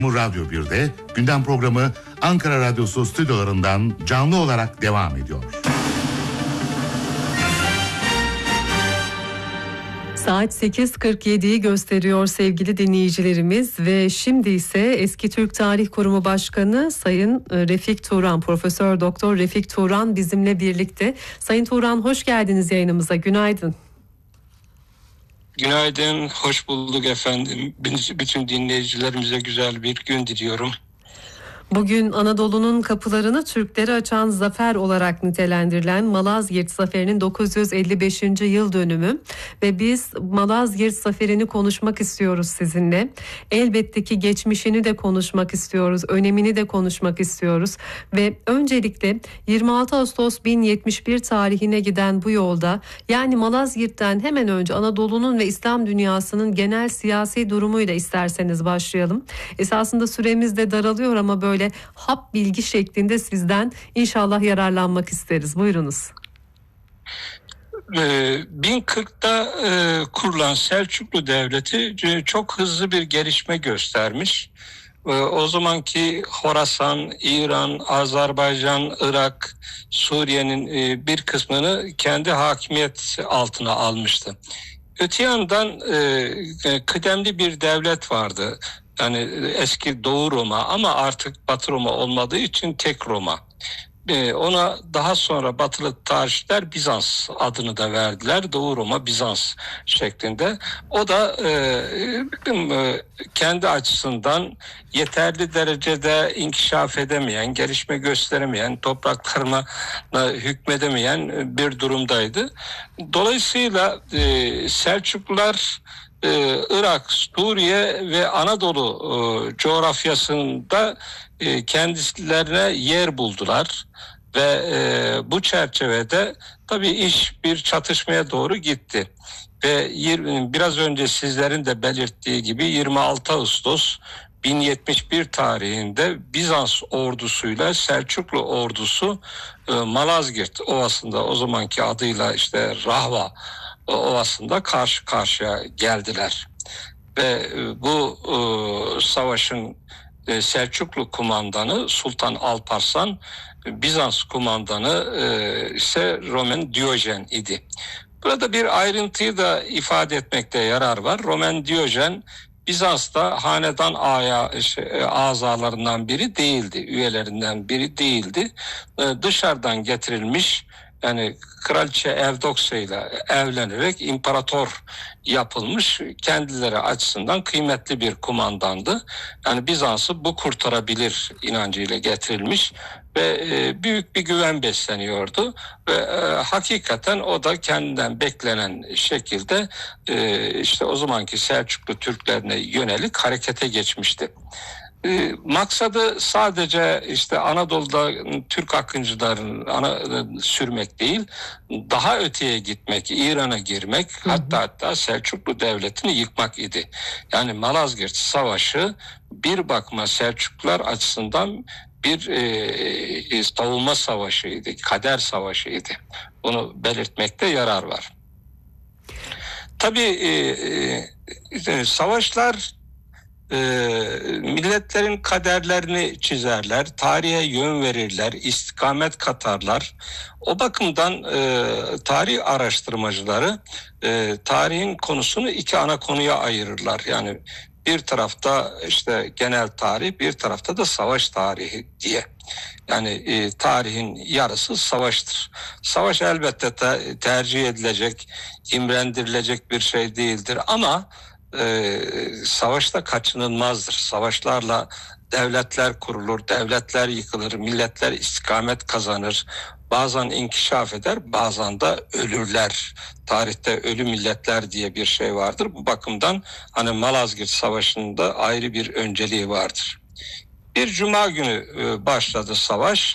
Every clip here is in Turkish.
Radyo 1'de gündem programı Ankara Radyosu stüdyolarından canlı olarak devam ediyor. Saat 8.47'yi gösteriyor sevgili dinleyicilerimiz ve şimdi ise Eski Türk Tarih Kurumu Başkanı Sayın Refik Turan, Profesör Doktor Refik Turan bizimle birlikte. Sayın Turan, hoş geldiniz yayınımıza. Günaydın. Günaydın, hoş bulduk efendim. Bütün dinleyicilerimize güzel bir gün diliyorum. Bugün Anadolu'nun kapılarını Türklere açan zafer olarak nitelendirilen Malazgirt Zaferi'nin 955. yıl dönümü ve biz Malazgirt Zaferi'ni konuşmak istiyoruz sizinle. Elbette ki geçmişini de konuşmak istiyoruz, önemini de konuşmak istiyoruz ve öncelikle 26 Ağustos 1071 tarihine giden bu yolda, yani Malazgirt'ten hemen önce Anadolu'nun ve İslam dünyasının genel siyasi durumuyla isterseniz başlayalım. Esasında süremiz de daralıyor ama böyle hap bilgi şeklinde sizden inşallah yararlanmak isteriz. Buyurunuz. 1040'da kurulan Selçuklu Devleti çok hızlı bir gelişme göstermiş. O zamanki Horasan, İran, Azerbaycan, Irak, Suriye'nin bir kısmını kendi hakimiyet altına almıştı. Öte yandan kıdemli bir devlet vardı. Yani eski Doğu Roma ama artık Batı Roma olmadığı için tek Roma. Ona daha sonra Batılı tarihçiler Bizans adını da verdiler. Doğu Roma Bizans şeklinde. O da kendi açısından yeterli derecede inkişaf edemeyen, gelişme gösteremeyen, topraklarına hükmedemeyen bir durumdaydı. Dolayısıyla Selçuklular Irak, Suriye ve Anadolu coğrafyasında kendilerine yer buldular ve bu çerçevede tabii iş bir çatışmaya doğru gitti. Ve biraz önce sizlerin de belirttiği gibi 26 Ağustos 1071 tarihinde Bizans ordusuyla Selçuklu ordusu Malazgirt Ovası'nda, o zamanki adıyla işte Rahva Ovası'nda karşı karşıya geldiler. Ve bu savaşın Selçuklu kumandanı Sultan Alparslan, Bizans kumandanı ise Roman Diyojen idi. Burada bir ayrıntıyı da ifade etmekte yarar var. Roman Diyojen Bizans'ta hanedan azalarından biri değildi, üyelerinden biri değildi. Dışarıdan getirilmiş, yani Kraliçe Evdokya ile evlenerek imparator yapılmış, kendileri açısından kıymetli bir kumandandı. Yani Bizans'ı bu kurtarabilir inancıyla getirilmiş ve büyük bir güven besleniyordu. Ve hakikaten o da kendinden beklenen şekilde işte o zamanki Selçuklu Türklerine yönelik harekete geçmişti. Maksadı sadece işte Anadolu'da Türk akıncıların sürmek değil, daha öteye gitmek, İran'a girmek, hatta Selçuklu Devleti'ni yıkmak idi. Yani Malazgirt Savaşı bir bakıma Selçuklular açısından bir savunma savaşıydı, kader savaşıydı. Bunu belirtmekte yarar var. Tabii savaşlar milletlerin kaderlerini çizerler, tarihe yön verirler, istikamet katarlar. O bakımdan tarih araştırmacıları tarihin konusunu iki ana konuya ayırırlar. Yani bir tarafta işte genel tarih, bir tarafta da savaş tarihi diye. Yani tarihin yarısı savaştır. Savaş elbette tercih edilecek, imrendirilecek bir şey değildir ama savaşta kaçınılmazdır. Savaşlarla devletler kurulur, devletler yıkılır, milletler istikamet kazanır. Bazen inkişaf eder, bazen de ölürler. Tarihte ölü milletler diye bir şey vardır. Bu bakımdan hani Malazgirt Savaşı'nda ayrı bir önceliği vardır. Bir cuma günü başladı savaş.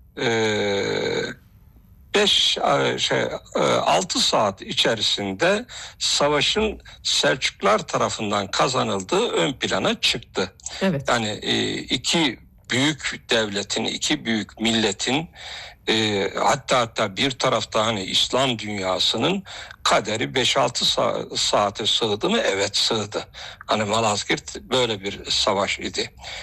6 saat içerisinde savaşın Selçuklular tarafından kazanıldığı ön plana çıktı. Evet. Yani iki büyük devletin, iki büyük milletin, hatta bir tarafta hani İslam dünyasının kaderi 5-6 saate sığdı mı? Evet, sığdı. Hani Malazgirt böyle bir savaş idi.